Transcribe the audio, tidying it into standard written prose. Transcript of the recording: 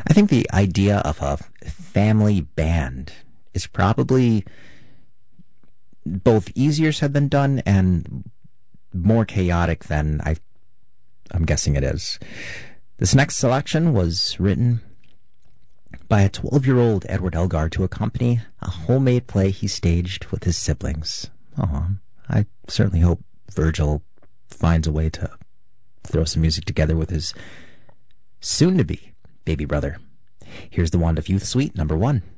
I think the idea of a family band is probably both easier said than done and more chaotic than I'm guessing it is. This next selection was written by a 12-year-old Edward Elgar to accompany a homemade play he staged with his siblings. Oh, I certainly hope Virgil finds a way to throw some music together with his soon-to-be baby brother. Here's the Wand of Youth Suite, number 1.